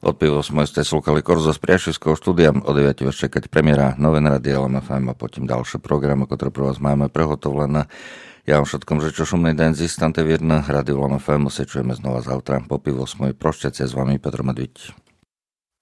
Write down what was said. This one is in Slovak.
Pod pivo sme ste slúchali Korzo z Priašivského štúdia. O 9 vás čekať premiéra Nové Rady LMFM a potom ďalšie programy, ktoré pre vás máme prehotovlené. Ja vám všetkom žečo šumnej deň z Istante Vierna, Rádio LMFM, sa čujeme znova zautra. Po pivo sme prošťacie s vami Petr Medviť.